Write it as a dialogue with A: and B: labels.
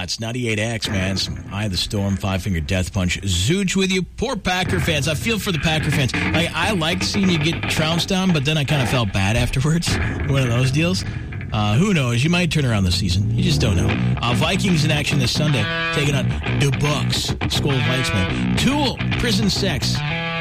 A: It's 98X, man. Some Eye of the Storm, Five Finger Death Punch. Zooch with you. Poor Packer fans. I feel for the Packer fans. Like, I liked seeing you get trounced on, but then I kind of felt bad afterwards. One of those deals. Who knows? You might turn around this season. You just don't know. Vikings in action this Sunday, taking on the Bucks. Skol Vikes, man. Tool, Prison Sex.